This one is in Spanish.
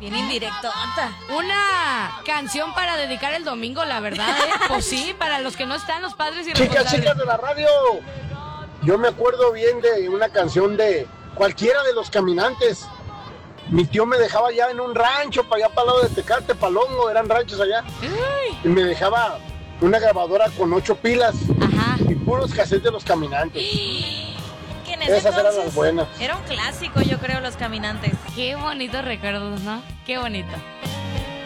Bien indirectota. Una canción para dedicar el domingo, la verdad, ¿eh? Pues sí, para los que no están, los padres y responsables. Chicas de la radio, yo me acuerdo bien de una canción de cualquiera de los Caminantes. Mi tío me dejaba allá en un rancho, para allá para el lado de Tecate, Palongo, eran ranchos allá. Uy. Y me dejaba una grabadora con 8 pilas. Ajá. Y puros cassettes de los Caminantes. Que en ese Esas eran entonces las buenas. era un clásico, yo creo, los Caminantes. Qué bonitos recuerdos, ¿no? Qué bonito.